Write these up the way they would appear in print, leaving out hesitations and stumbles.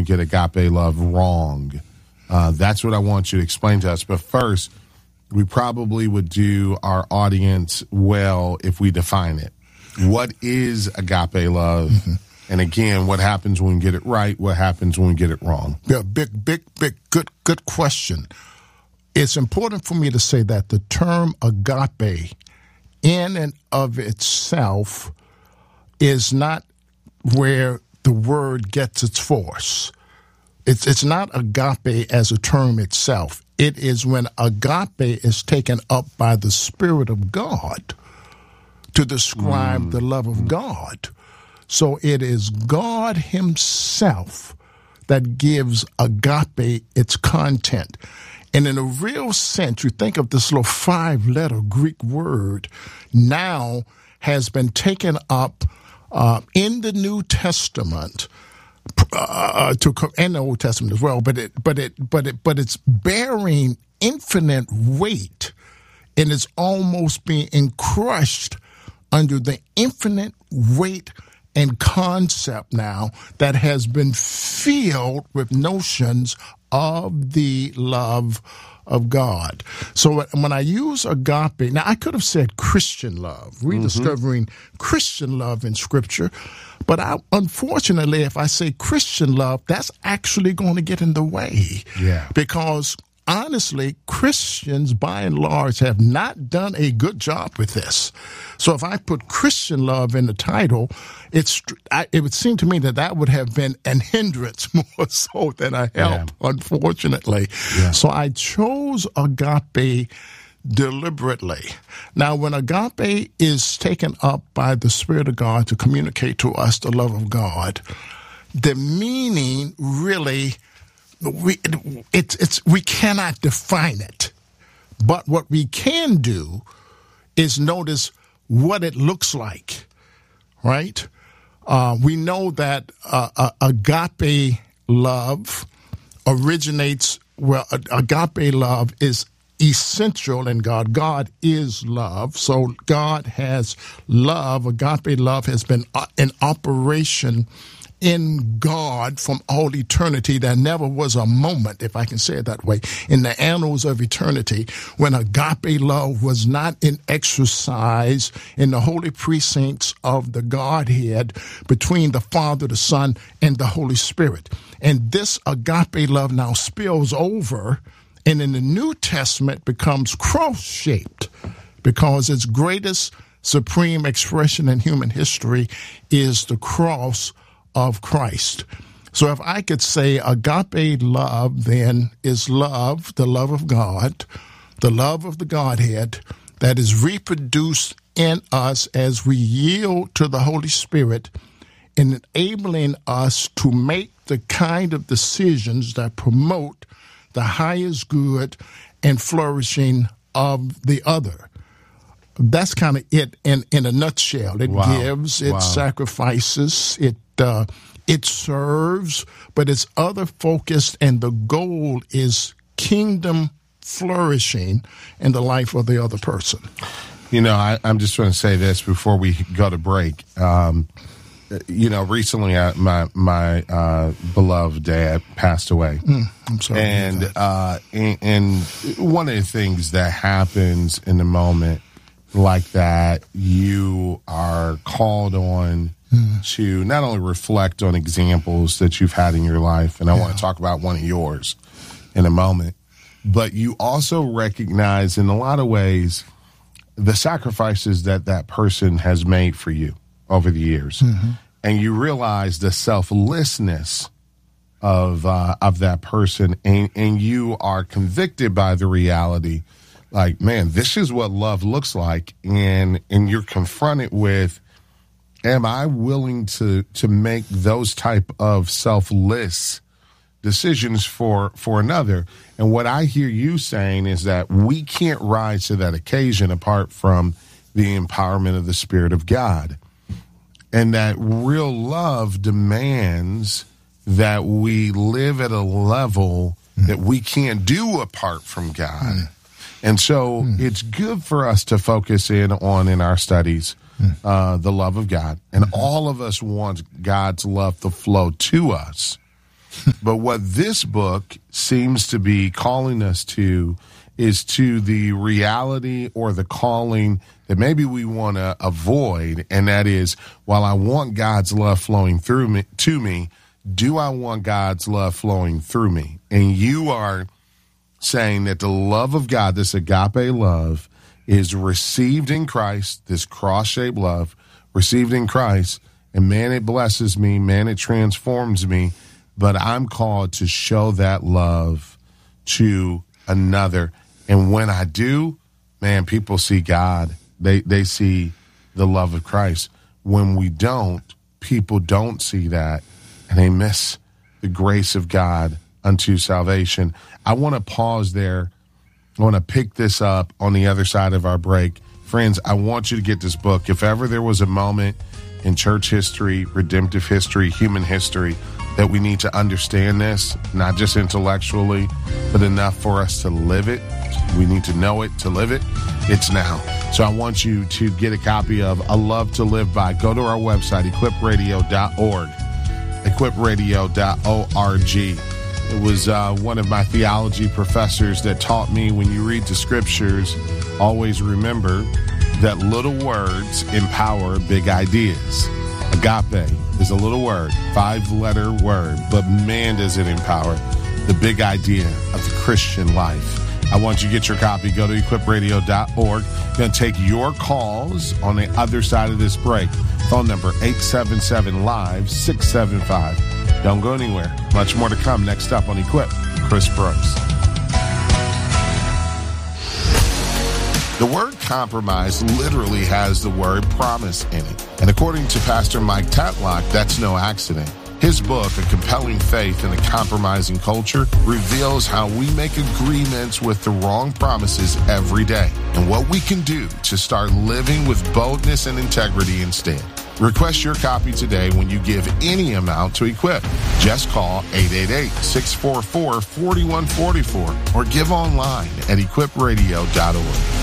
we get agape love wrong? That's what I want you to explain to us. But first, we probably would do our audience well if we define it. What is agape love? Mm-hmm. And again, what happens when we get it right? What happens when we get it wrong? Yeah, good question. It's important for me to say that the term agape in and of itself is not where the word gets its force. It's not agape as a term itself. It is when agape is taken up by the Spirit of God to describe the love of God. So it is God himself that gives agape its content. And in a real sense, you think of this little 5-letter Greek word now has been taken up in the New Testament, and the Old Testament as well. But it's bearing infinite weight, and it's almost being crushed under the infinite weight and concept now that has been filled with notions of the love of God. So when I use agape, now I could have said Christian love, rediscovering Christian love in Scripture, but unfortunately, if I say Christian love, that's actually going to get in the way. Yeah. Because honestly, Christians, by and large, have not done a good job with this. So if I put Christian love in the title, it would seem to me that would have been an hindrance more so than a help, unfortunately. Yeah. So I chose agape deliberately. Now, when agape is taken up by the Spirit of God to communicate to us the love of God, the meaning really, we cannot define it. But what we can do is notice what it looks like, right? We know that agape love originates, agape love is essential in God. God is love. So God has love. Agape love has been in operation in God from all eternity. There never was a moment, if I can say it that way, in the annals of eternity when agape love was not in exercise in the holy precincts of the Godhead between the Father, the Son, and the Holy Spirit. And this agape love now spills over and in the New Testament becomes cross-shaped because its greatest supreme expression in human history is the cross of Christ. So if I could say agape love then is love, the love of God, the love of the Godhead that is reproduced in us as we yield to the Holy Spirit, enabling us to make the kind of decisions that promote the highest good and flourishing of the other. That's kind of it in a nutshell. It gives, it sacrifices, it serves, but it's other focused, and the goal is kingdom flourishing in the life of the other person. You know, I'm just going to say this before we go to break. You know, recently my beloved dad passed away. I'm sorry. And one of the things that happens in the moment like that, you are called on to not only reflect on examples that you've had in your life, and I want to talk about one of yours in a moment, but you also recognize in a lot of ways the sacrifices that person has made for you over the years. And you realize the selflessness of that person, and you are convicted by the reality, like, man, this is what love looks like, and you're confronted with, am I willing to make those type of selfless decisions for another? And what I hear you saying is that we can't rise to that occasion apart from the empowerment of the Spirit of God. And that real love demands that we live at a level that we can't do apart from God. And so it's good for us to focus in our studies the love of God. And all of us want God's love to flow to us. But what this book seems to be calling us to is to the reality or the calling that maybe we want to avoid, and that is, while I want God's love flowing through me, to me, do I want God's love flowing through me? And you are saying that the love of God, this agape love, is received in Christ, this cross-shaped love, received in Christ, and man, it blesses me, man, it transforms me, but I'm called to show that love to another. And when I do, man, people see God. They see the love of Christ. When we don't, people don't see that, and they miss the grace of God unto salvation. I want to pause there. I want to pick this up on the other side of our break. Friends, I want you to get this book. If ever there was a moment in church history, redemptive history, human history, that we need to understand this, not just intellectually, but enough for us to live it. We need to know it to live it. It's now. So I want you to get a copy of A Love to Live By. Go to our website, equipradio.org, equipradio.org. It was one of my theology professors that taught me, when you read the scriptures, always remember that little words empower big ideas. Agape is a little word, 5-letter word, but man, does it empower the big idea of the Christian life. I want you to get your copy. Go to equipradio.org. Going to take your calls on the other side of this break. Phone number 877-LIVE-675. Don't go anywhere. Much more to come next up on Equip with Chris Brooks. The word compromise literally has the word promise in it. And according to Pastor Mike Tatlock, that's no accident. His book, A Compelling Faith in a Compromising Culture, reveals how we make agreements with the wrong promises every day and what we can do to start living with boldness and integrity instead. Request your copy today when you give any amount to Equip. Just call 888-644-4144 or give online at equipradio.org.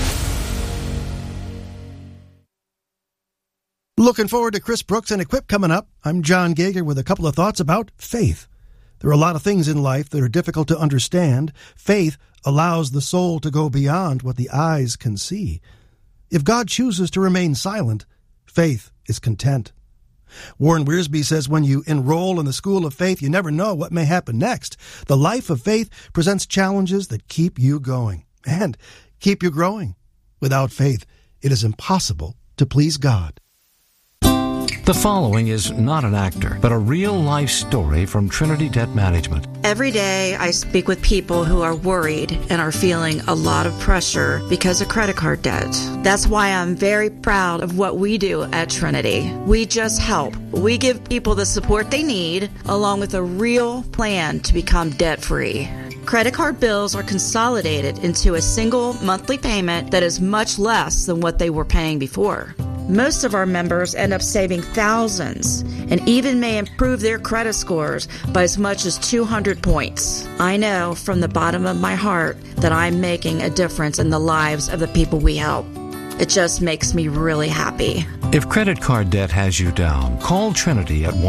Looking forward to Chris Brooks and Equip coming up. I'm John Gager with a couple of thoughts about faith. There are a lot of things in life that are difficult to understand. Faith allows the soul to go beyond what the eyes can see. If God chooses to remain silent, faith is content. Warren Wiersbe says when you enroll in the school of faith, you never know what may happen next. The life of faith presents challenges that keep you going and keep you growing. Without faith, it is impossible to please God. The following is not an actor, but a real-life story from Trinity Debt Management. Every day I speak with people who are worried and are feeling a lot of pressure because of credit card debt. That's why I'm very proud of what we do at Trinity. We just help. We give people the support they need, along with a real plan to become debt-free. Credit card bills are consolidated into a single monthly payment that is much less than what they were paying before. Most of our members end up saving thousands and even may improve their credit scores by as much as 200 points. I know from the bottom of my heart that I'm making a difference in the lives of the people we help. It just makes me really happy. If credit card debt has you down, call Trinity at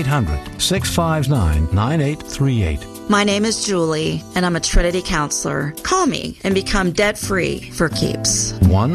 1-800-659-9838. My name is Julie, and I'm a Trinity counselor. Call me and become debt-free for keeps.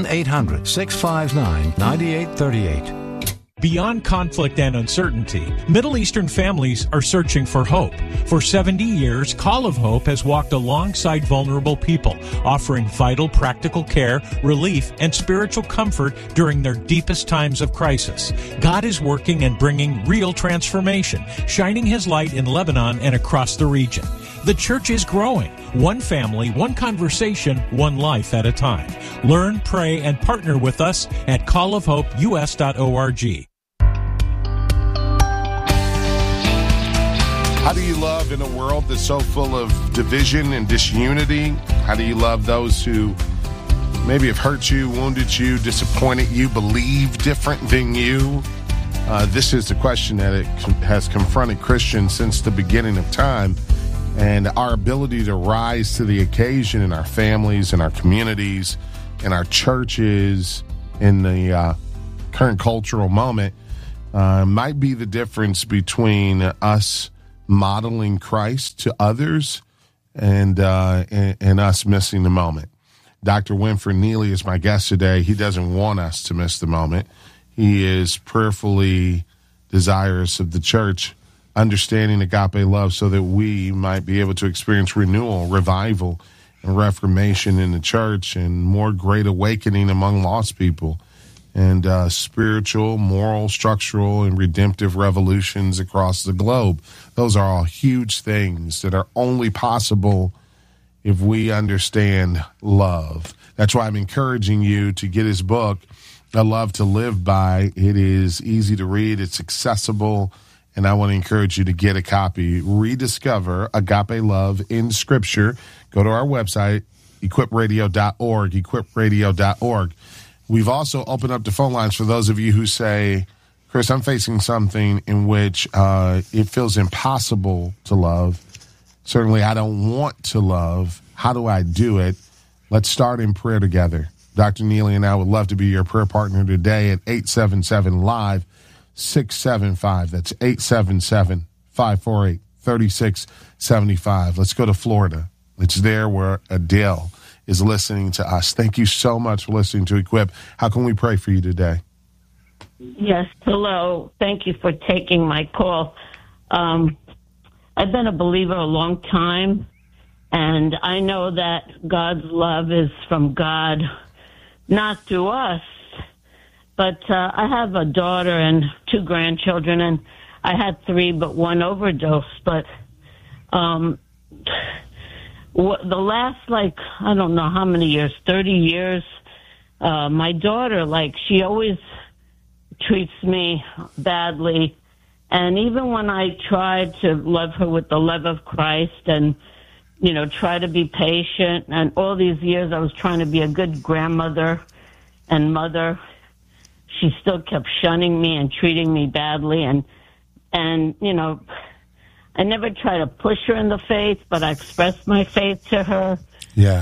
1-800-659-9838. Beyond conflict and uncertainty, Middle Eastern families are searching for hope. For 70 years, Call of Hope has walked alongside vulnerable people, offering vital practical care, relief, and spiritual comfort during their deepest times of crisis. God is working and bringing real transformation, shining His light in Lebanon and across the region. The church is growing, one family, one conversation, one life at a time. Learn, pray, and partner with us at callofhopeus.org. How do you love in a world that's so full of division and disunity? How do you love those who maybe have hurt you, wounded you, disappointed you, believe different than you? This is the question that has confronted Christians since the beginning of time. And our ability to rise to the occasion in our families, in our communities, in our churches, in the current cultural moment might be the difference between us modeling Christ to others and us missing the moment. Dr. Winfred Neely is my guest today. He doesn't want us to miss the moment. He is prayerfully desirous of the church understanding agape love so that we might be able to experience renewal, revival, and reformation in the church and more great awakening among lost people and spiritual, moral, structural, and redemptive revolutions across the globe. Those are all huge things that are only possible if we understand love. That's why I'm encouraging you to get his book, A Love to Live By. It is easy to read. It's accessible. And I want to encourage you to get a copy. Rediscover agape love in Scripture. Go to our website, equipradio.org, equipradio.org. We've also opened up the phone lines for those of you who say, Chris, I'm facing something in which it feels impossible to love. Certainly, I don't want to love. How do I do it? Let's start in prayer together. Dr. Neely and I would love to be your prayer partner today at 877-LIVE-675. That's 877-548-3675. Let's go to Florida. It's there where Adele is listening to us. Thank you so much for listening to Equip. How can we pray for you today? Yes, hello. Thank you for taking my call. I've been a believer a long time, and I know that God's love is from God, not through us. But I have a daughter and 2 grandchildren, and I had 3, but 1 overdose. But the last, I don't know how many years, 30 years, my daughter, she always treats me badly. And even when I tried to love her with the love of Christ and, try to be patient, and all these years I was trying to be a good grandmother and mother, she still kept shunning me and treating me badly. And I never tried to push her in the faith, but I expressed my faith to her. Yeah.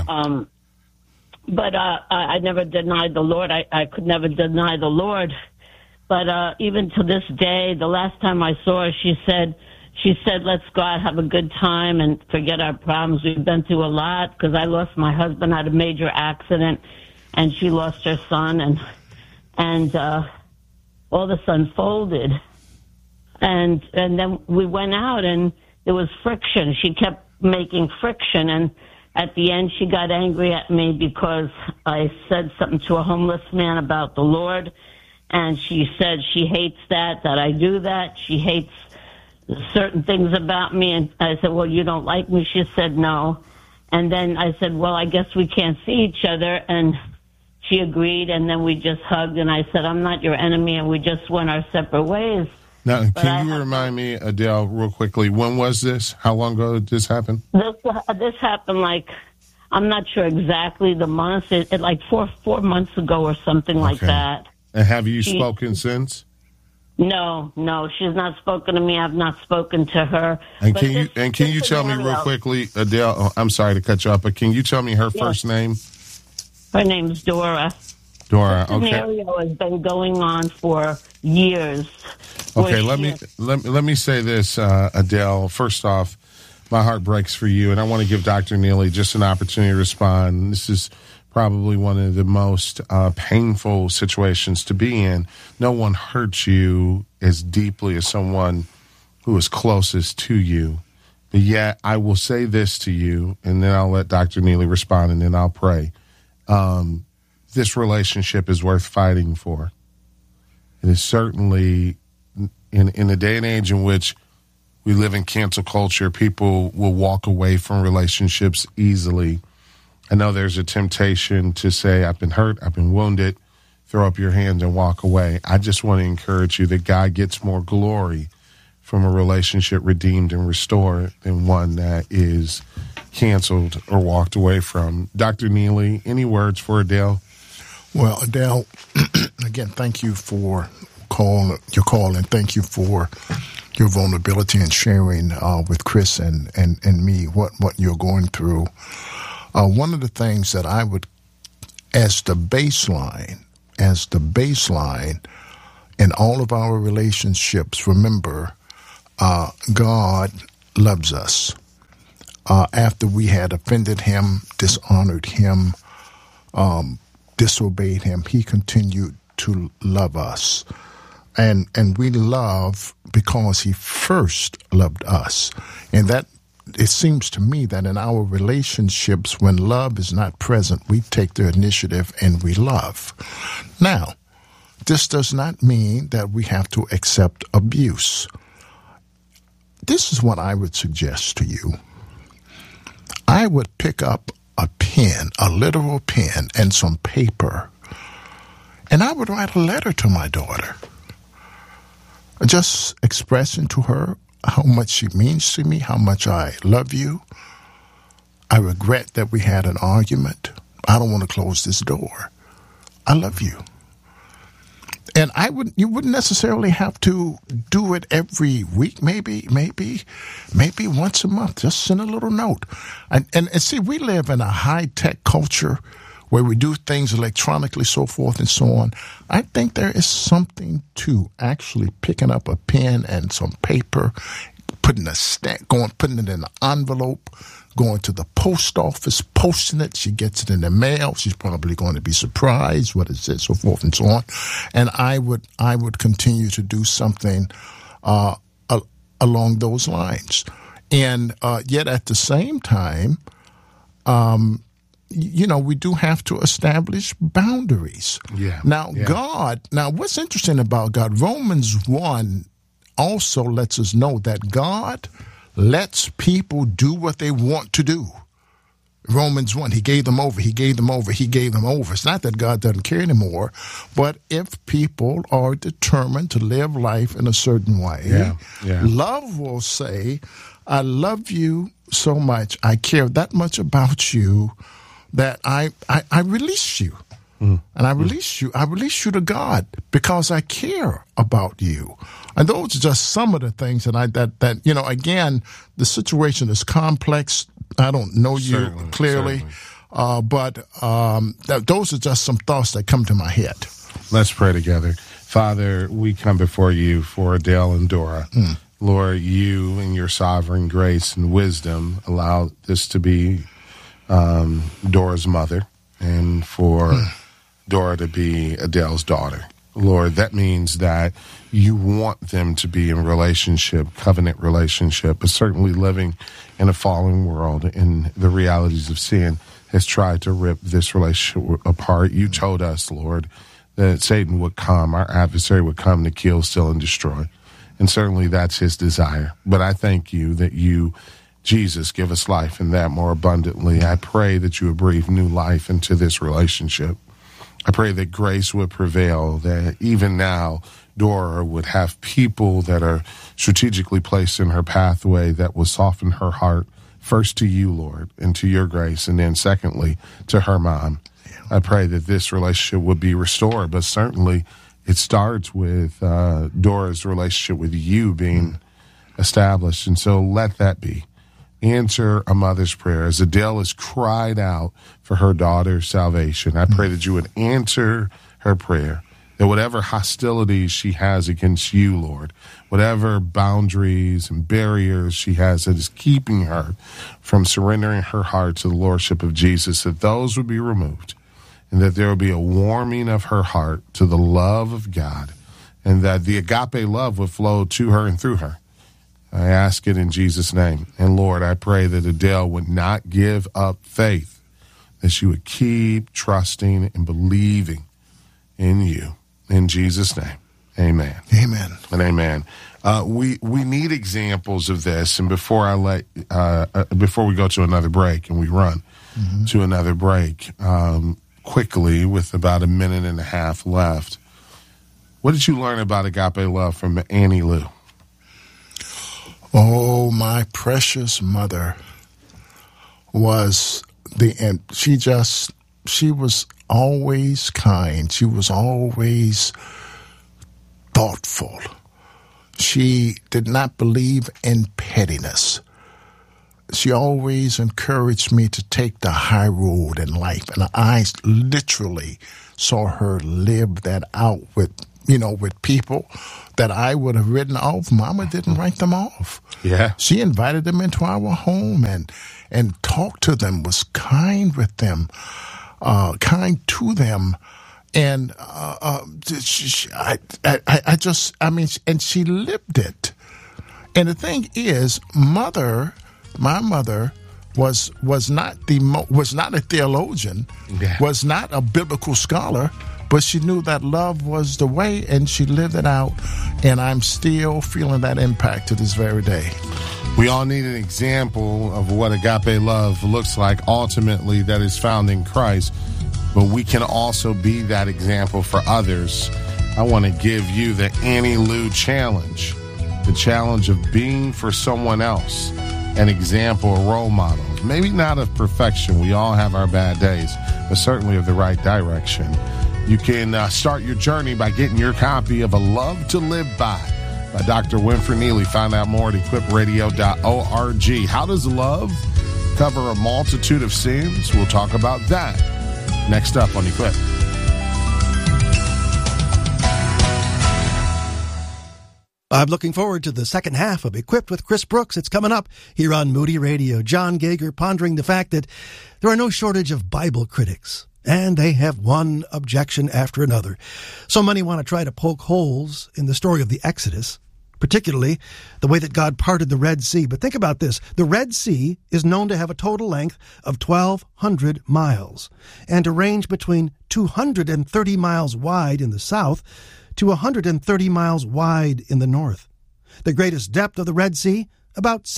But I never denied the Lord. I could never deny the Lord. But even to this day, the last time I saw her, she said, let's go out, have a good time, and forget our problems. We've been through a lot because I lost my husband, had a major accident, and she lost her son, and all this unfolded. And then we went out, and there was friction. She kept making friction, and at the end, she got angry at me because I said something to a homeless man about the Lord, and she said she hates that I do that. She hates certain things about me, and I said, well, you don't like me? She said, no. And then I said, well, I guess we can't see each other, and she agreed, and then we just hugged, and I said, I'm not your enemy, and we just went our separate ways. Now, can you remind me, Adele, real quickly, when was this? How long ago did this happen? This happened, I'm not sure exactly the month, it 4 months ago or something like that. And have you spoken since? No, she's not spoken to me. I've not spoken to her. And can you tell me real quickly, Adele? I'm sorry to cut you off, but can you tell me her first name? Her name's Dora. Dora. This scenario has been going on for years. Okay, let me say this, Adele. First off, my heart breaks for you, and I want to give Dr. Neely just an opportunity to respond. This is probably one of the most painful situations to be in. No one hurts you as deeply as someone who is closest to you. But yet, I will say this to you, and then I'll let Dr. Neely respond, and then I'll pray. This relationship is worth fighting for. It is certainly, in a day and age in which we live in cancel culture, people will walk away from relationships easily. I know there's a temptation to say, I've been hurt, I've been wounded, throw up your hands and walk away. I just want to encourage you that God gets more glory from a relationship redeemed and restored than one that is canceled or walked away from. Dr. Neely, any words for Adele? Well, Adele, again, thank you for your call, and thank you for your vulnerability and sharing with Chris and me what you're going through. One of the things that I would, as the baseline in all of our relationships, remember, God loves us. After we had offended him, dishonored him, disobeyed him, he continued to love us. And we love because he first loved us. And that, it seems to me that in our relationships, when love is not present, we take the initiative and we love. Now, this does not mean that we have to accept abuse. This is what I would suggest to you. I would pick up a pen, a literal pen, and some paper, and I would write a letter to my daughter, just expressing to her how much she means to me, how much I love you. I regret that we had an argument. I don't want to close this door. I love you. And you wouldn't necessarily have to do it every week, maybe once a month. Just send a little note. And see, we live in a high-tech culture where we do things electronically, so forth and so on. I think there is something to actually picking up a pen and some paper, putting it in an envelope, going to the post office, posting it. She gets it in the mail. She's probably going to be surprised. What is it? So forth and so on. And I would continue to do something along those lines. And yet at the same time, we do have to establish boundaries. Yeah. Now, what's interesting about God, Romans 1 also lets us know that God lets people do what they want to do. Romans 1, he gave them over. It's not that God doesn't care anymore, but if people are determined to live life in a certain way, love will say, I love you so much, I care that much about you, that I release you. And I release you to God because I care about you. And those are just some of the things that again, the situation is complex. I don't know you clearly, but those are just some thoughts that come to my head. Let's pray together. Father, we come before you for Adele and Dora. Lord, you in your sovereign grace and wisdom allow this to be Dora's mother and for Dora to be Adele's daughter. Lord, that means that you want them to be in relationship, covenant relationship, but certainly living in a fallen world and the realities of sin has tried to rip this relationship apart. You told us, Lord, that Satan would come, our adversary would come to kill, steal, and destroy. And certainly that's his desire. But I thank you that you, Jesus, give us life and that more abundantly. I pray that you would breathe new life into this relationship. I pray that grace would prevail, that even now Dora would have people that are strategically placed in her pathway that will soften her heart, first to you, Lord, and to your grace, and then secondly, to her mom. I pray that this relationship would be restored, but certainly it starts with Dora's relationship with you being established, and so let that be. Answer a mother's prayer. As Adele has cried out for her daughter's salvation, I pray that you would answer her prayer, that whatever hostilities she has against you, Lord, whatever boundaries and barriers she has that is keeping her from surrendering her heart to the lordship of Jesus, that those would be removed, and that there will be a warming of her heart to the love of God, and that the agape love would flow to her and through her. I ask it in Jesus' name. And Lord, I pray that Adele would not give up faith, that she would keep trusting and believing in you. In Jesus' name, amen. Amen. And amen. We need examples of this. And before before we go to another break and we run to another break, quickly with about a minute and a half left, what did you learn about agape love from Annie Lou? Oh, my precious mother was she was always kind. She was always thoughtful. She did not believe in pettiness. She always encouraged me to take the high road in life, and I literally saw her live that out with with people that I would have written off. Mama didn't write them off. Yeah. She invited them into our home and talked to them, was kind with them, kind to them. And and she lived it. And the thing is, my mother was not a theologian, was not a biblical scholar, but she knew that love was the way, and she lived it out. And I'm still feeling that impact to this very day. We all need an example of what agape love looks like ultimately that is found in Christ, but we can also be that example for others. I want to give you the Annie Lou challenge, the challenge of being for someone else an example, a role model. Maybe not of perfection. We all have our bad days, but certainly of the right direction. You can start your journey by getting your copy of A Love to Live By Dr. Winfred Neely. Find out more at equipradio.org. How does love cover a multitude of sins? We'll talk about that next up on Equip. I'm looking forward to the second half of Equipped with Chris Brooks. It's coming up here on Moody Radio. John Gager pondering the fact that there are no shortage of Bible critics, and they have one objection after another. So many want to try to poke holes in the story of the Exodus, particularly the way that God parted the Red Sea. But think about this. The Red Sea is known to have a total length of 1,200 miles and to range between 230 miles wide in the south to 130 miles wide in the north. The greatest depth of the Red Sea, about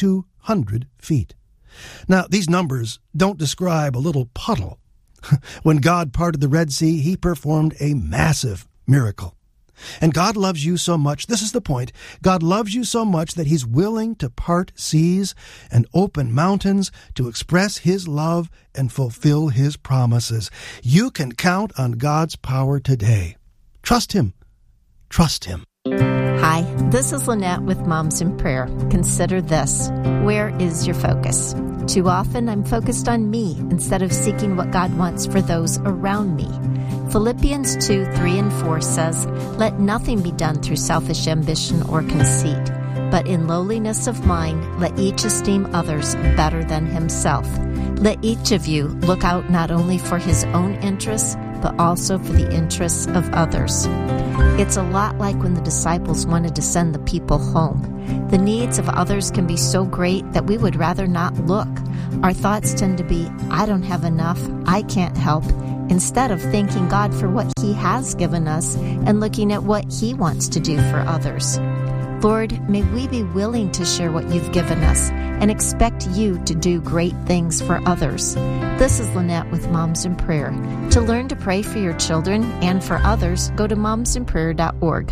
7,200 feet. Now, these numbers don't describe a little puddle. When God parted the Red Sea, he performed a massive miracle. And God loves you so much, this is the point, God loves you so much that he's willing to part seas and open mountains to express his love and fulfill his promises. You can count on God's power today. Trust him. Trust him. Hi, this is Lynette with Moms in Prayer. Consider this. Where is your focus? Too often I'm focused on me instead of seeking what God wants for those around me. Philippians 2:3-4 says, "Let nothing be done through selfish ambition or conceit, but in lowliness of mind, let each esteem others better than himself. Let each of you look out not only for his own interests, but also for the interests of others." It's a lot like when the disciples wanted to send the people home. The needs of others can be so great that we would rather not look. Our thoughts tend to be, I don't have enough, I can't help, instead of thanking God for what he has given us and looking at what he wants to do for others. Lord, may we be willing to share what you've given us and expect you to do great things for others. This is Lynette with Moms in Prayer. To learn to pray for your children and for others, go to momsinprayer.org.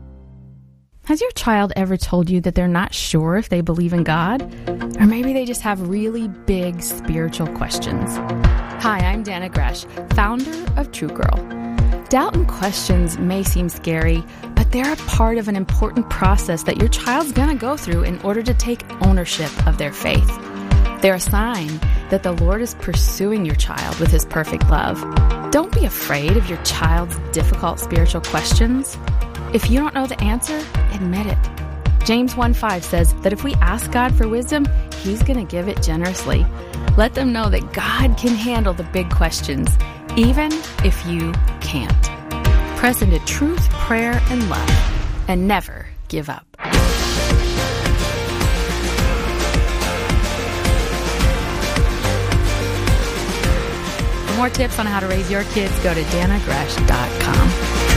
Has your child ever told you that they're not sure if they believe in God? Or maybe they just have really big spiritual questions. Hi, I'm Dana Gresh, founder of True Girl. Doubt and questions may seem scary, but they're a part of an important process that your child's going to go through in order to take ownership of their faith. They're a sign that the Lord is pursuing your child with his perfect love. Don't be afraid of your child's difficult spiritual questions. If you don't know the answer, admit it. James 1:5 says that if we ask God for wisdom, he's going to give it generously. Let them know that God can handle the big questions, even if you can't. Press into truth, prayer, and love, and never give up. For more tips on how to raise your kids, go to danagresh.com.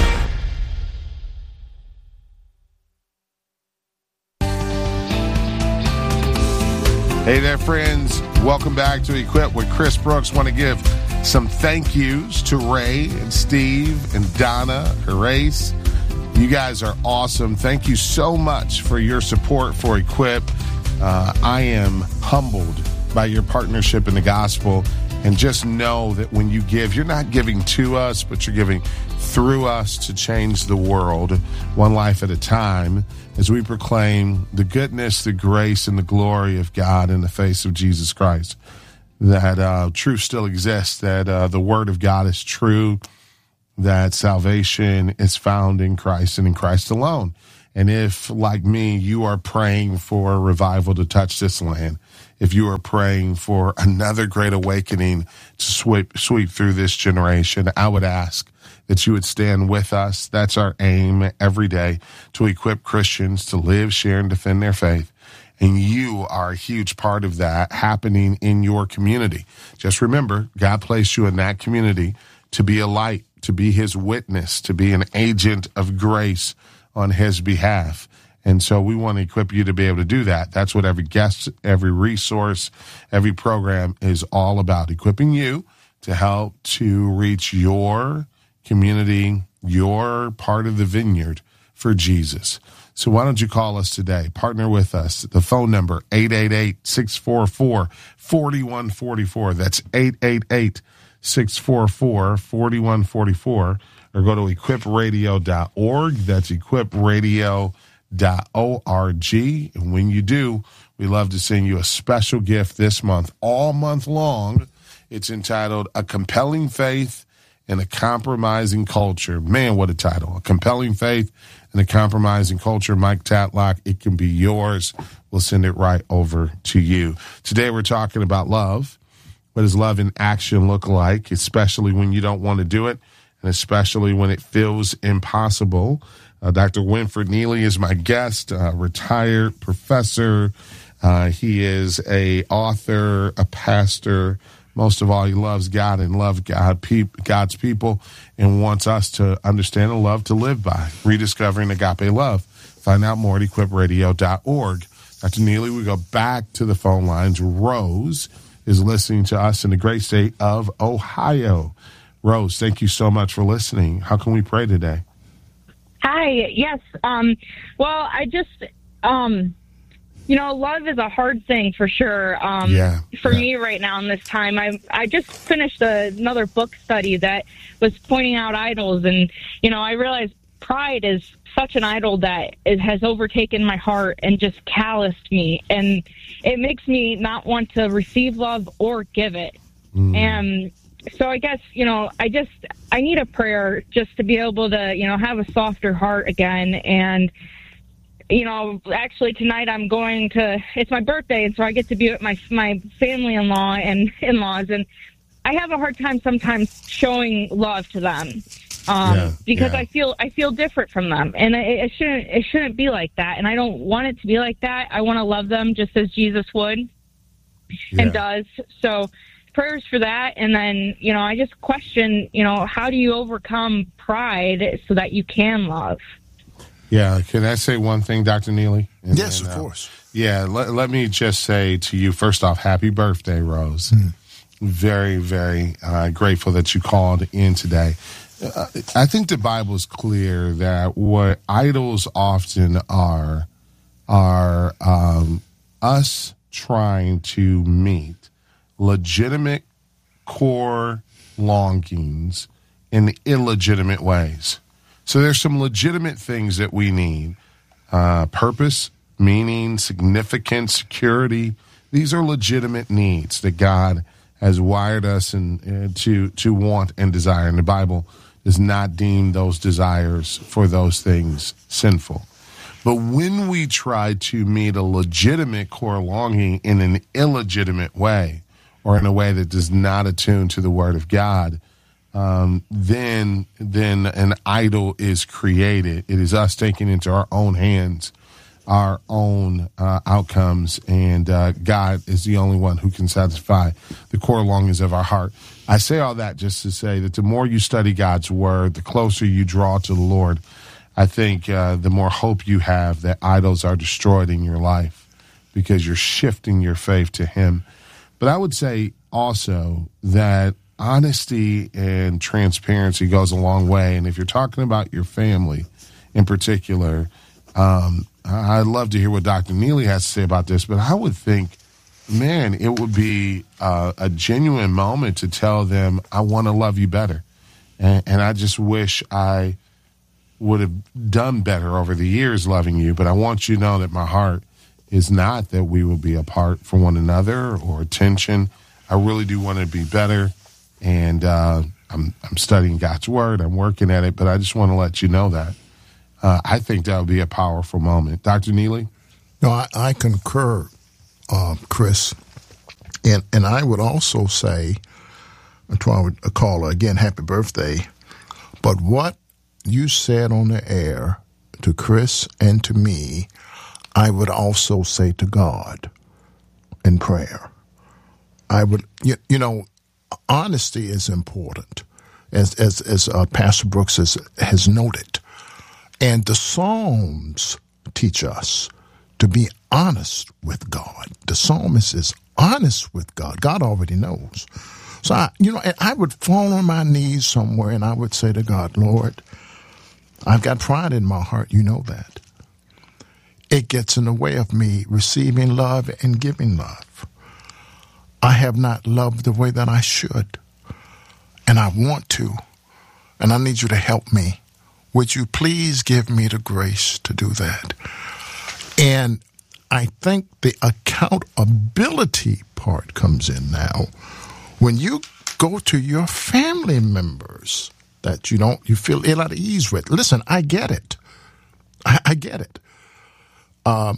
Hey there, friends. Welcome back to Equip with Chris Brooks. Want to give some thank yous to Ray and Steve and Donna, Horace. You guys are awesome. Thank you so much for your support for Equip. I am humbled by your partnership in the gospel. And just know that when you give, you're not giving to us, but you're giving through us to change the world one life at a time as we proclaim the goodness, the grace, and the glory of God in the face of Jesus Christ. That truth still exists, that the word of God is true, that salvation is found in Christ and in Christ alone. And if, like me, you are praying for a revival to touch this land, if you are praying for another great awakening to sweep through this generation, I would ask that you would stand with us. That's our aim every day, to equip Christians to live, share, and defend their faith. And you are a huge part of that happening in your community. Just remember, God placed you in that community to be a light, to be his witness, to be an agent of grace on his behalf. And so we want to equip you to be able to do that. That's what every guest, every resource, every program is all about, equipping you to help to reach your community, your part of the vineyard for Jesus. So why don't you call us today? Partner with us. The phone number, 888-644-4144. That's 888-644-4144. Or go to equipradio.org. That's equipradio.org. And when you do, we love to send you a special gift this month, all month long. It's entitled A Compelling Faith in a Compromising Culture. Man, what a title. A Compelling Faith in a Compromising Culture. Mike Tatlock, it can be yours. We'll send it right over to you. Today we're talking about love. What does love in action look like, especially when you don't want to do it, and especially when it feels impossible? Dr. Winfred Neely is my guest, retired professor. He is an author, a pastor. Most of all, he loves God and loves God's people, and wants us to understand and love to live by. Rediscovering agape love. Find out more at equipradio.org. Dr. Neely, we go back to the phone lines. Rose is listening to us in the great state of Ohio. Rose, thank you so much for listening. How can we pray today? Hi. Yes. Well, I just, love is a hard thing for sure. For me right now in this time, I just finished another book study that was pointing out idols, and, I realized pride is such an idol that it has overtaken my heart and just calloused me, and it makes me not want to receive love or give it. And so I guess, I need a prayer just to be able to, have a softer heart again. And, actually tonight I'm going to, it's my birthday, and so I get to be with my family-in-law and in-laws, and I have a hard time sometimes showing love to them. Because I feel different from them, and it shouldn't be like that, and I don't want it to be like that. I want to love them just as Jesus would and does. So prayers for that. And then, I just question, how do you overcome pride so that you can love? Yeah. Can I say one thing, Dr. Neely? Yes, of course. Yeah. Let me just say to you, first off, happy birthday, Rose. Very, very grateful that you called in today. I think the Bible is clear that what idols often are us trying to meet legitimate core longings in illegitimate ways. So there's some legitimate things that we need. Purpose, meaning, significance, security. These are legitimate needs that God has wired us to want and desire. And the Bible does not deem those desires for those things sinful. But when we try to meet a legitimate core longing in an illegitimate way, or in a way that does not attune to the Word of God, then an idol is created. It is us taking into our own hands our own outcomes, and God is the only one who can satisfy the core longings of our heart. I say all that just to say that the more you study God's Word, the closer you draw to the Lord. I think the more hope you have that idols are destroyed in your life because you're shifting your faith to Him. But I would say also that honesty and transparency goes a long way. And if you're talking about your family in particular, I'd love to hear what Dr. Neely has to say about this, but I would think, man, it would be a genuine moment to tell them, I want to love you better. And I just wish I would have done better over the years loving you, but I want you to know that my heart is not that we will be apart from one another or tension. I really do want to be better. And I'm studying God's word. I'm working at it, but I just want to let you know that. I think that would be a powerful moment. Dr. Neely? No, I concur, Chris. And I would also say, I would call her again, happy birthday. But what you said on the air to Chris and to me, I would also say to God in prayer. I would, honesty is important, as Pastor Brooks has noted. And the Psalms teach us to be honest with God. The psalmist is honest with God. God already knows. So, I would fall on my knees somewhere and I would say to God, Lord, I've got pride in my heart. You know that. It gets in the way of me receiving love and giving love. I have not loved the way that I should. And I want to. And I need you to help me. Would you please give me the grace to do that? And I think the accountability part comes in now. When you go to your family members that you feel ill at ease with, listen, I get it. I get it. I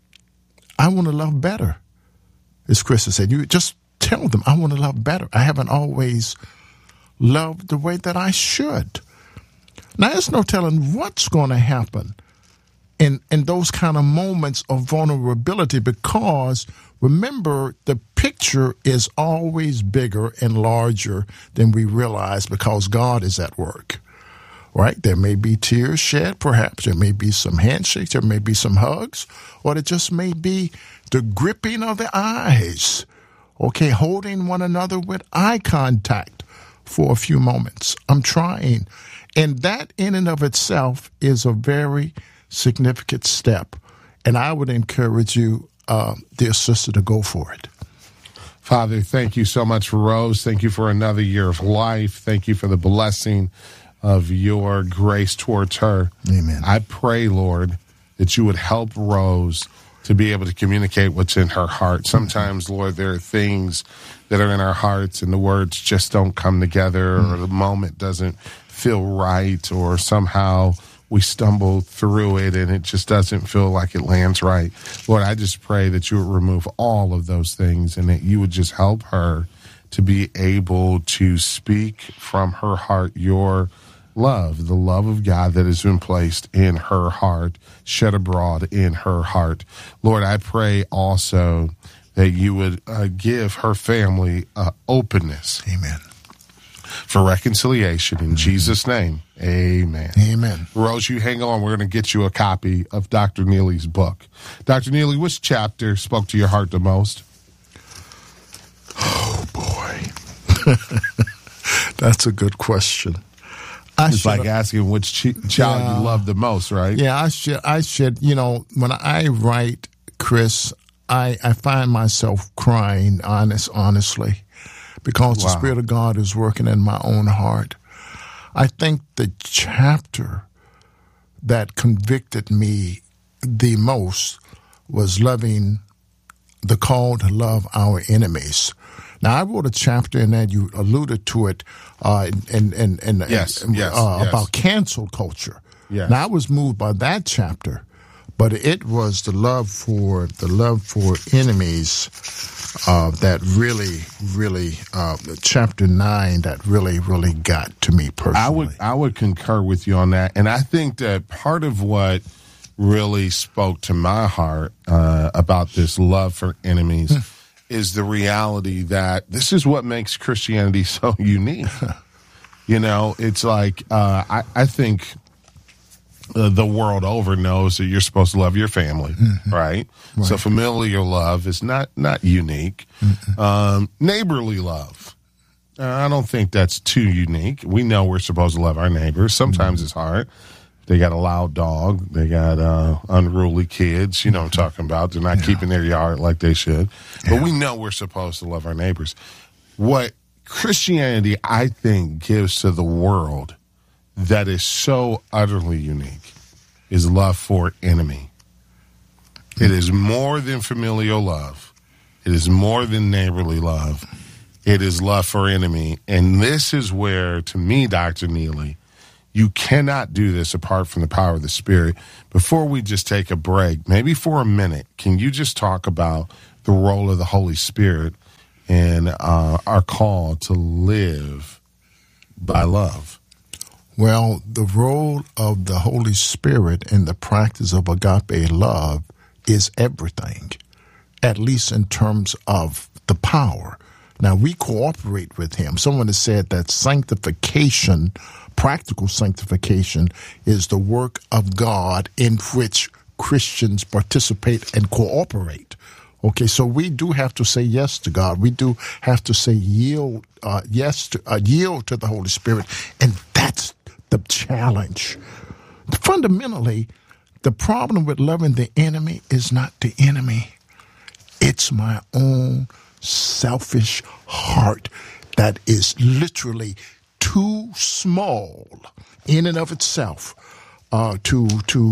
want to love better, as Chris has said. You just tell them, I want to love better. I haven't always loved the way that I should. Now, there's no telling what's going to happen in those kind of moments of vulnerability, because remember, the picture is always bigger and larger than we realize because God is at work, right? There may be tears shed, perhaps. There may be some handshakes. There may be some hugs, or it just may be the gripping of the eyes, okay, holding one another with eye contact for a few moments. I'm trying. And that in and of itself is a very significant step. And I would encourage you, dear sister, to go for it. Father, thank you so much for Rose. Thank you for another year of life. Thank you for the blessing of your grace towards her. Amen. I pray, Lord, that you would help Rose to be able to communicate what's in her heart. Sometimes, Lord, there are things that are in our hearts and the words just don't come together, or the moment doesn't feel right, or somehow we stumble through it and it just doesn't feel like it lands right. Lord, I just pray that you would remove all of those things and that you would just help her to be able to speak from her heart your love, the love of God that has been placed in her heart, shed abroad in her heart. Lord, I pray also that you would give her family openness. Amen. For reconciliation in Jesus' name. Amen. Amen. Rose, you hang on. We're going to get you a copy of Dr. Neely's book. Dr. Neely, which chapter spoke to your heart the most? Oh, boy. That's a good question. It's like asking which child you love the most, right? Yeah, I should. When I write, Chris, I find myself crying honestly, because the Spirit of God is working in my own heart. I think the chapter that convicted me the most was loving the call to love our enemies. Now, I wrote a chapter in that, you alluded to it, about cancel culture. Yes. Now, I was moved by that chapter, but it was the love for enemies that really, chapter 9, that really got to me personally. I would concur with you on that, and I think that part of what really spoke to my heart about this love for enemies is the reality that this is what makes Christianity so unique. It's like I think the world over knows that you're supposed to love your family, right? So familial love is not unique. Neighborly love, I don't think that's too unique. We know we're supposed to love our neighbors. Sometimes it's hard. They got a loud dog. They got unruly kids. You know what I'm talking about. They're not keeping their yard like they should. But we know we're supposed to love our neighbors. What Christianity, I think, gives to the world that is so utterly unique is love for enemy. It is more than familial love. It is more than neighborly love. It is love for enemy. And this is where, to me, Dr. Neely, you cannot do this apart from the power of the Spirit. Before we just take a break, maybe for a minute, can you just talk about the role of the Holy Spirit and our call to live by love? Well, the role of the Holy Spirit in the practice of agape love is everything, at least in terms of the power. Now, we cooperate with him. Someone has said that sanctification, practical sanctification, is the work of God in which Christians participate and cooperate. Okay, so we do have to say yes to God. We do have to say yield to the Holy Spirit, and that's the challenge. Fundamentally, the problem with loving the enemy is not the enemy. It's my own selfish heart that is literally too small in and of itself to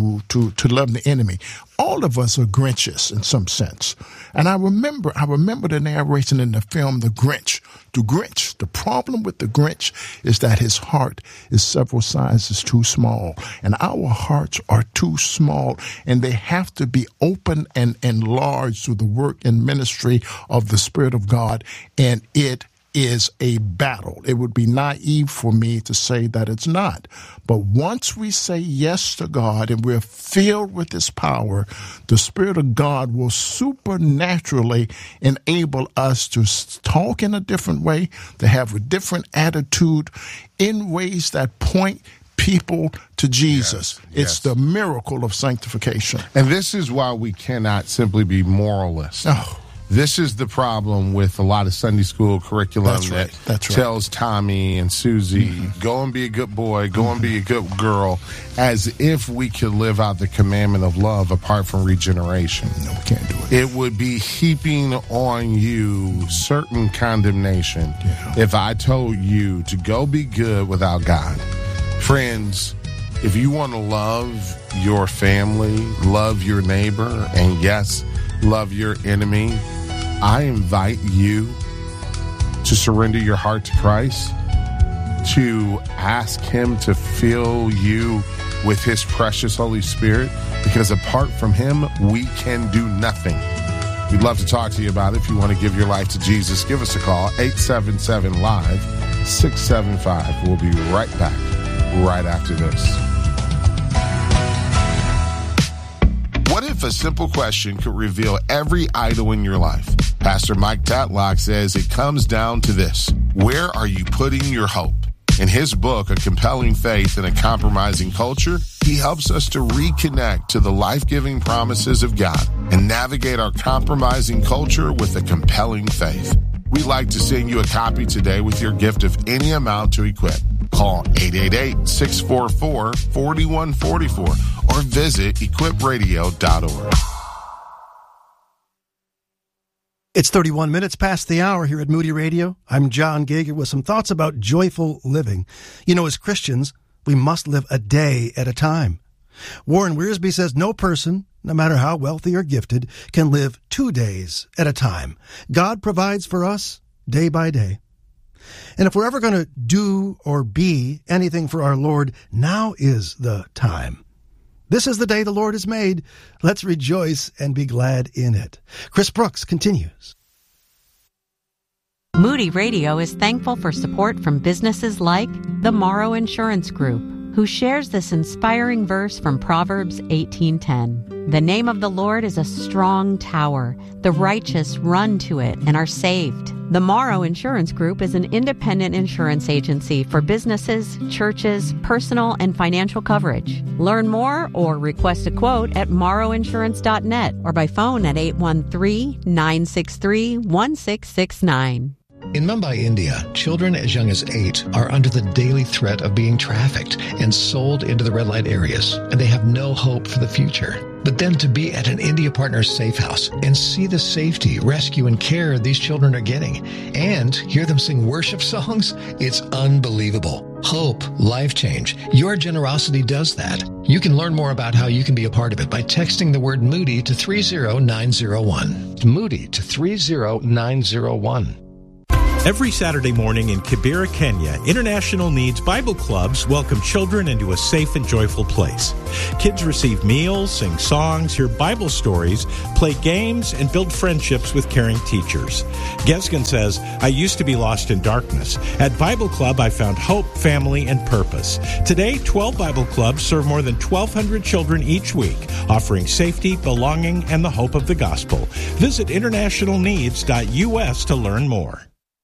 love the enemy. All of us are Grinches in some sense. And I remember the narration in the film The Grinch. The problem with the Grinch is that his heart is several sizes too small. And our hearts are too small, and they have to be open and enlarged through the work and ministry of the Spirit of God. And it is a battle. It would be naive for me to say that it's not. But once we say yes to God and we're filled with His power, the Spirit of God will supernaturally enable us to talk in a different way, to have a different attitude in ways that point people to Jesus. It's the miracle of sanctification. And this is why we cannot simply be moralists. Oh. This is the problem with a lot of Sunday school curriculum that tells Tommy and Susie, go and be a good boy, go and be a good girl, as if we could live out the commandment of love apart from regeneration. No, we can't do it. It would be heaping on you certain condemnation if I told you to go be good without God. Friends, if you want to love your family, love your neighbor, and yes, love your enemy, I invite you to surrender your heart to Christ, to ask Him to fill you with His precious Holy Spirit, because apart from Him, we can do nothing. We'd love to talk to you about it. If you want to give your life to Jesus, give us a call, 877-LIVE-675. We'll be right back right after this. What if a simple question could reveal every idol in your life? Pastor Mike Tatlock says it comes down to this: where are you putting your hope? In his book, A Compelling Faith in a Compromising Culture, he helps us to reconnect to the life-giving promises of God and navigate our compromising culture with a compelling faith. We'd like to send you a copy today with your gift of any amount to Equip. Call 888-644-4144 or visit equipradio.org. It's 31 minutes past the hour here at Moody Radio. I'm John Gager with some thoughts about joyful living. You know, as Christians, we must live a day at a time. Warren Wiersbe says no person, no matter how wealthy or gifted, can live 2 days at a time. God provides for us day by day. And if we're ever going to do or be anything for our Lord, now is the time. This is the day the Lord has made. Let's rejoice and be glad in it. Chris Brooks continues. Moody Radio is thankful for support from businesses like the Morrow Insurance Group, who shares this inspiring verse from Proverbs 18:10. The name of the Lord is a strong tower. The righteous run to it and are saved. The Morrow Insurance Group is an independent insurance agency for businesses, churches, personal and financial coverage. Learn more or request a quote at morrowinsurance.net or by phone at 813-963-1669. In Mumbai, India, children as young as 8 are under the daily threat of being trafficked and sold into the red light areas, and they have no hope for the future. But then to be at an India Partners safe house and see the safety, rescue, and care these children are getting, and hear them sing worship songs, it's unbelievable. Hope, life change. Your generosity does that. You can learn more about how you can be a part of it by texting the word Moody to 30901. Moody to 30901. Every Saturday morning in Kibera, Kenya, International Needs Bible Clubs welcome children into a safe and joyful place. Kids receive meals, sing songs, hear Bible stories, play games, and build friendships with caring teachers. Gesgen says, I used to be lost in darkness. At Bible Club, I found hope, family, and purpose. Today, 12 Bible Clubs serve more than 1,200 children each week, offering safety, belonging, and the hope of the gospel. Visit internationalneeds.us to learn more.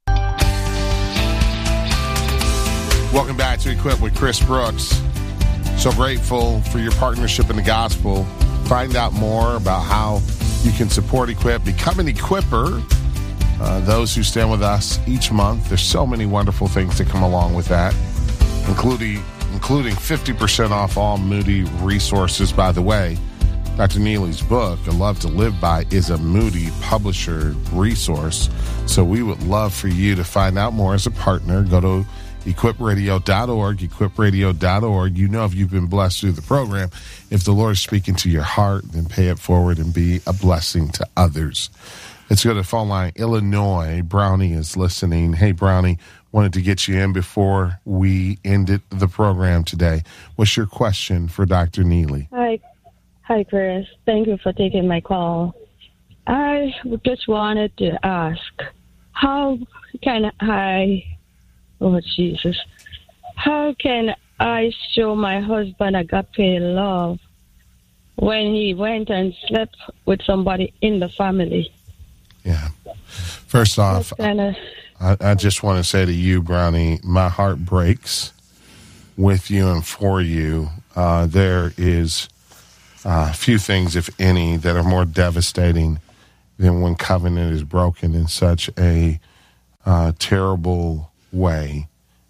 Welcome back to Equip with Chris Brooks. So grateful for your partnership in the gospel. Find out more about how you can support Equip. Become an Equipper. Those who stand with us each month. There's so many wonderful things that come along with that, including 50% off all Moody resources. By the way, Dr. Neely's book, A Love to Live By, is a Moody publisher resource. So we would love for you to find out more as a partner. Go to equipradio.org, equipradio.org. You know, if you've been blessed through the program, if the Lord is speaking to your heart, then pay it forward and be a blessing to others. Let's go to the phone line. Illinois. Brownie is listening. Hey, Brownie, wanted to get you in before we ended the program today. What's your question for Dr. Neely? Hi, Chris. Thank you for taking my call. I just wanted to ask, how can I show my husband agape love when he went and slept with somebody in the family? Yeah. First off, I just want to say to you, Brownie, my heart breaks with you and for you. There is few things, if any, that are more devastating than when covenant is broken in such a terrible way,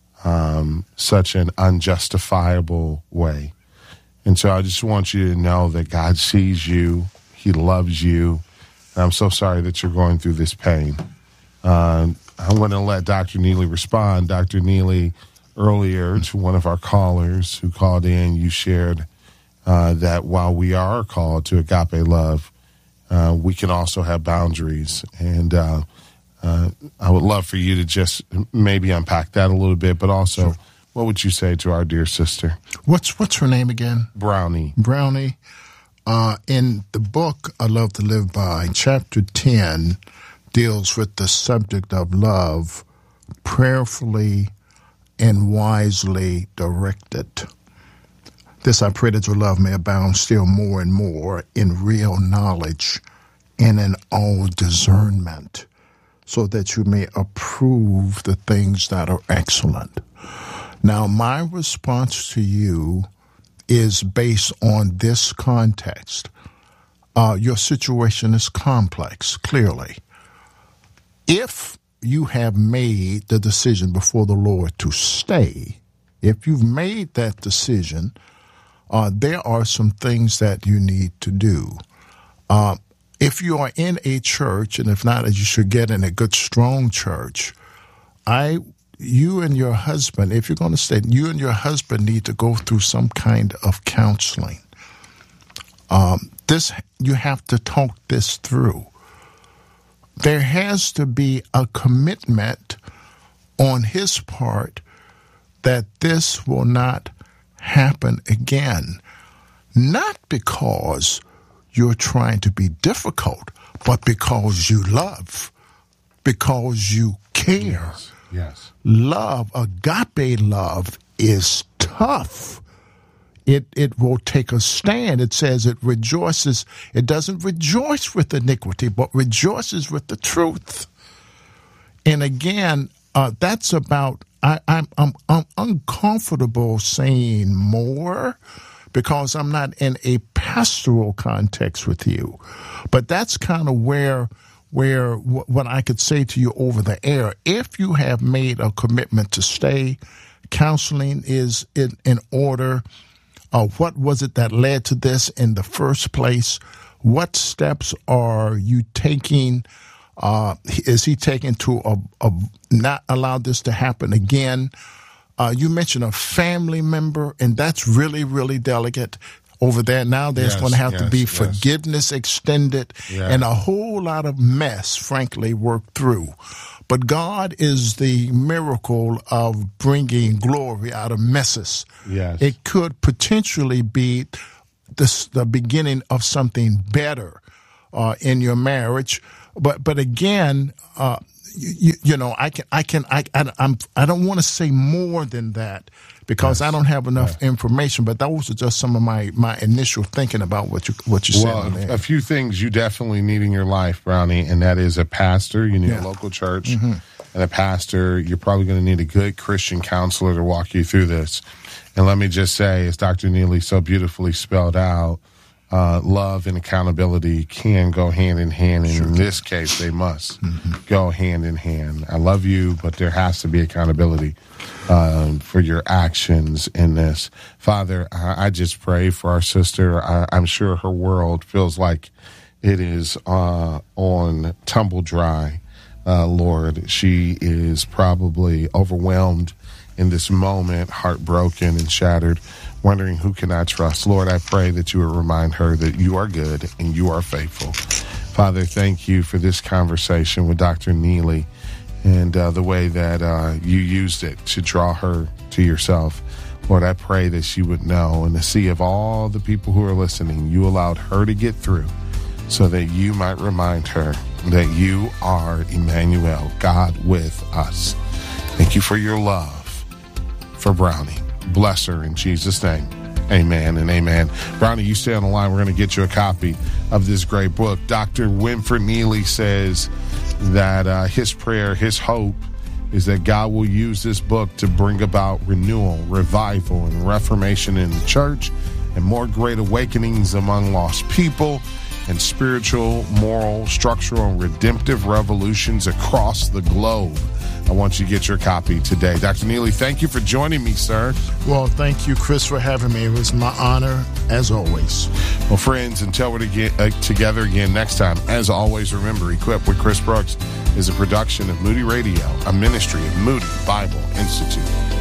such an unjustifiable way. And so I just want you to know that God sees you. He loves you. And I'm so sorry that you're going through this pain. I'm going to let Dr. Neely respond. Dr. Neely, earlier to one of our callers who called in, you shared that while we are called to agape love, we can also have boundaries. And I would love for you to just maybe unpack that a little bit, but also, sure, what would you say to our dear sister? What's her name again? Brownie. Brownie. In the book, I Love to Live By, chapter 10 deals with the subject of love, prayerfully and wisely directed. This I pray that your love may abound still more and more in real knowledge and in all discernment, so that you may approve the things that are excellent. Now, my response to you is based on this context. Your situation is complex, clearly. If you have made the decision before the Lord to stay, if you've made that decision, there are some things that you need to do. If you are in a church, and if not, you should get in a good, strong church, you and your husband, if you're going to stay, you and your husband need to go through some kind of counseling. You have to talk this through. There has to be a commitment on his part that this will not happen again. Not because you're trying to be difficult, but because you love, because you care. Yes. Love, agape love, is tough. It will take a stand. It says it rejoices. It doesn't rejoice with iniquity, but rejoices with the truth. And again, that's about, I'm uncomfortable saying more because I'm not in a pastoral context with you. But that's kind of where what I could say to you over the air. If you have made a commitment to stay, counseling is in order. What was it that led to this in the first place? What steps are you taking? Is he taking to not allow this to happen again? You mentioned a family member, and that's really, really delicate over there. Now there's going to have to be forgiveness extended and a whole lot of mess, frankly, worked through. But God is the miracle of bringing glory out of messes. Yes. It could potentially be the beginning of something better in your marriage. But again, I don't want to say more than that because I don't have enough information. But those are just some of my initial thinking about what you said. Well, a few things you definitely need in your life, Brownie, and that is a pastor. You need a local church and a pastor. You're probably going to need a good Christian counselor to walk you through this. And let me just say, as Dr. Neely so beautifully spelled out, love and accountability can go hand in hand. And in this case, they must go hand in hand. I love you, but there has to be accountability for your actions in this. Father, I just pray for our sister. I'm sure her world feels like it is on tumble dry, Lord. She is probably overwhelmed in this moment, heartbroken and shattered, wondering who can I trust. Lord, I pray that you would remind her that you are good and you are faithful. Father, thank you for this conversation with Dr. Neely and the way that you used it to draw her to yourself. Lord, I pray that she would know in the sea of all the people who are listening, you allowed her to get through so that you might remind her that you are Emmanuel, God with us. Thank you for your love for Brownie. Bless her in Jesus' name. Amen and amen. Brownie, you stay on the line. We're going to get you a copy of this great book. Dr. Winfred Neely says that his prayer, his hope is that God will use this book to bring about renewal, revival, and reformation in the church and more great awakenings among lost people and spiritual, moral, structural, and redemptive revolutions across the globe. I want you to get your copy today. Dr. Neely, thank you for joining me, sir. Well, thank you, Chris, for having me. It was my honor, as always. Well, friends, until we're together again next time, as always, remember, Equipped with Chris Brooks is a production of Moody Radio, a ministry of Moody Bible Institute.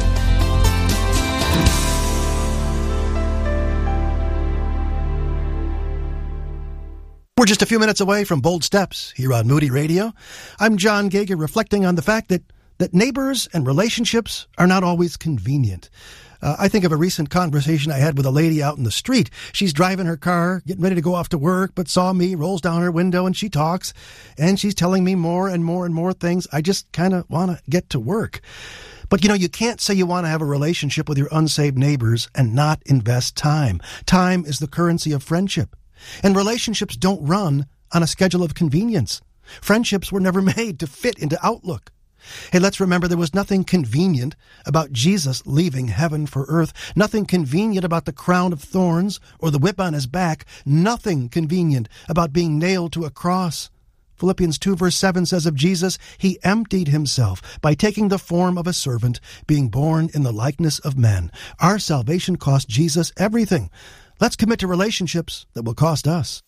We're just a few minutes away from Bold Steps here on Moody Radio. I'm John Gager, reflecting on the fact that neighbors and relationships are not always convenient. I think of a recent conversation I had with a lady out in the street. She's driving her car, getting ready to go off to work, but saw me, rolls down her window, and she talks. And she's telling me more and more and more things. I just kind of want to get to work. But, you can't say you want to have a relationship with your unsaved neighbors and not invest time. Time is the currency of friendship. And relationships don't run on a schedule of convenience. Friendships were never made to fit into Outlook. Hey, let's remember there was nothing convenient about Jesus leaving heaven for earth. Nothing convenient about the crown of thorns or the whip on his back. Nothing convenient about being nailed to a cross. Philippians 2 verse 7 says of Jesus, he emptied himself by taking the form of a servant, being born in the likeness of men. Our salvation cost Jesus everything. Let's commit to relationships that will cost us.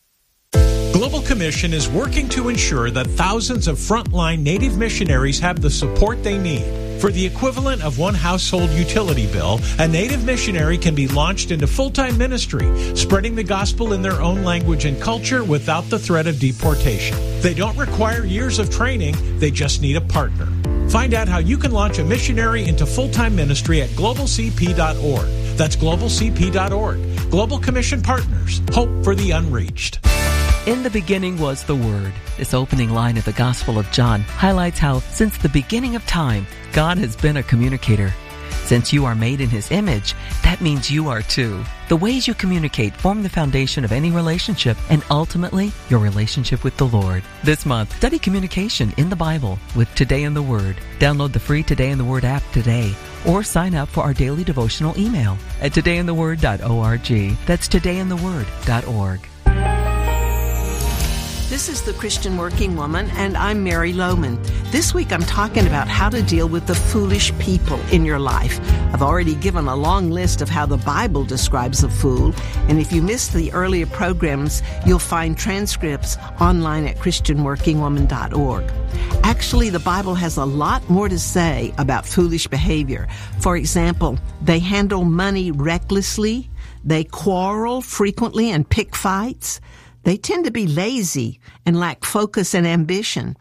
Global Commission is working to ensure that thousands of frontline Native missionaries have the support they need. For the equivalent of one household utility bill, a Native missionary can be launched into full-time ministry, spreading the gospel in their own language and culture without the threat of deportation. They don't require years of training, they just need a partner. Find out how you can launch a missionary into full-time ministry at globalcp.org. That's globalcp.org. Global Commission Partners. Hope for the unreached. In the beginning was the Word. This opening line of the Gospel of John highlights how, since the beginning of time, God has been a communicator. Since you are made in His image, that means you are too. The ways you communicate form the foundation of any relationship and ultimately your relationship with the Lord. This month, study communication in the Bible with Today in the Word. Download the free Today in the Word app today or sign up for our daily devotional email at todayintheword.org. That's todayintheword.org. This is the Christian Working Woman, and I'm Mary Lohman. This week I'm talking about how to deal with the foolish people in your life. I've already given a long list of how the Bible describes a fool, and if you missed the earlier programs, you'll find transcripts online at christianworkingwoman.org. Actually, the Bible has a lot more to say about foolish behavior. For example, they handle money recklessly, they quarrel frequently and pick fights, they tend to be lazy and lack focus and ambition,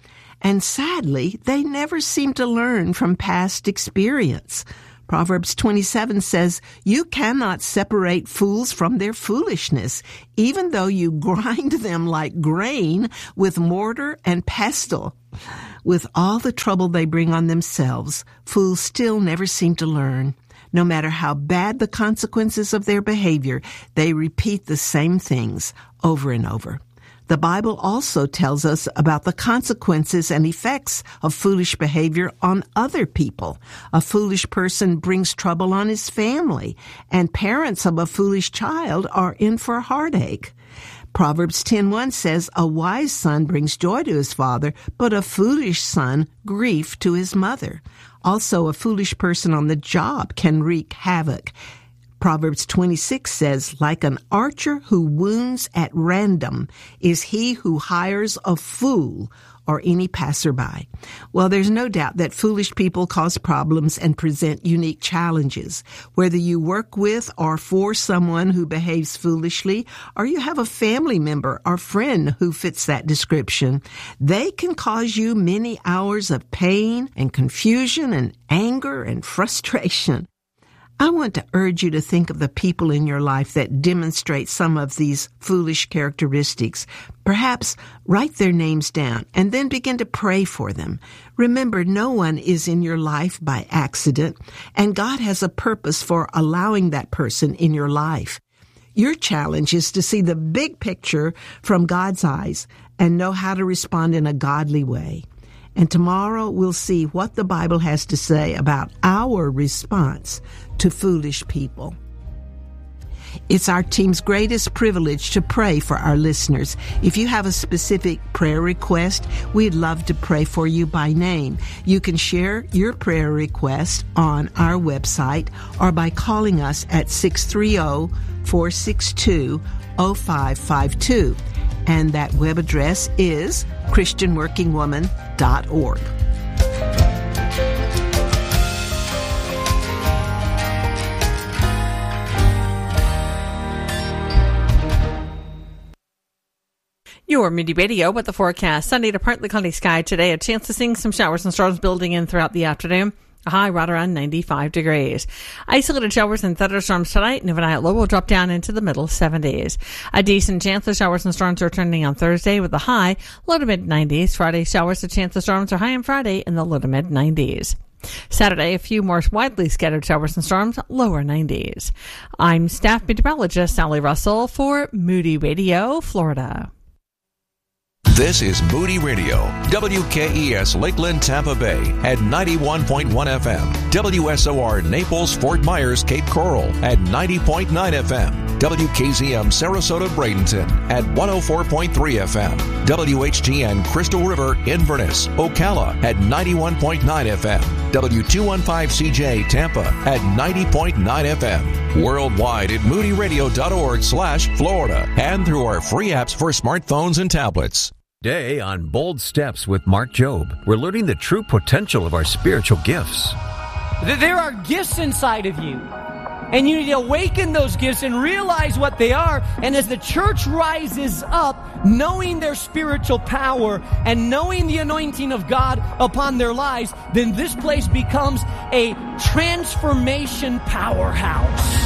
And sadly, they never seem to learn from past experience. Proverbs 27 says, "You cannot separate fools from their foolishness, even though you grind them like grain with mortar and pestle." With all the trouble they bring on themselves, fools still never seem to learn. No matter how bad the consequences of their behavior, they repeat the same things over and over. The Bible also tells us about the consequences and effects of foolish behavior on other people. A foolish person brings trouble on his family, and parents of a foolish child are in for a heartache. Proverbs 10:1 says, "A wise son brings joy to his father, but a foolish son grief to his mother." Also, a foolish person on the job can wreak havoc. Proverbs 26 says, "Like an archer who wounds at random is he who hires a fool or any passerby." Well, there's no doubt that foolish people cause problems and present unique challenges. Whether you work with or for someone who behaves foolishly, or you have a family member or friend who fits that description, they can cause you many hours of pain and confusion and anger and frustration. I want to urge you to think of the people in your life that demonstrate some of these foolish characteristics. Perhaps write their names down and then begin to pray for them. Remember, no one is in your life by accident, and God has a purpose for allowing that person in your life. Your challenge is to see the big picture from God's eyes and know how to respond in a godly way. And tomorrow we'll see what the Bible has to say about our response to foolish people. It's our team's greatest privilege to pray for our listeners. If you have a specific prayer request, we'd love to pray for you by name. You can share your prayer request on our website or by calling us at 630-462-0552. And that web address is christianworkingwoman.org. Your Moody Radio with the forecast. Sunny to partly cloudy sky today. A chance to see some showers and storms building in throughout the afternoon. A high right around 95 degrees. Isolated showers and thunderstorms tonight, and overnight low will drop down into the middle 70s. A decent chance of showers and storms are returning on Thursday with a high low to mid 90s. Friday showers and chance of storms are high on Friday in the low to mid 90s. Saturday, a few more widely scattered showers and storms, lower 90s. I'm staff meteorologist Sally Russell for Moody Radio, Florida. This is Moody Radio, WKES Lakeland, Tampa Bay at 91.1 FM, WSOR Naples, Fort Myers, Cape Coral at 90.9 FM, WKZM Sarasota, Bradenton at 104.3 FM, WHTN Crystal River, Inverness, Ocala at 91.9 FM, W215CJ Tampa at 90.9 FM, worldwide at moodyradio.org/Florida and through our free apps for smartphones and tablets. Today on Bold Steps with Mark Jobe, we're learning the true potential of our spiritual gifts. There are gifts inside of you, and you need to awaken those gifts and realize what they are. And as the church rises up, knowing their spiritual power and knowing the anointing of God upon their lives, then this place becomes a transformation powerhouse.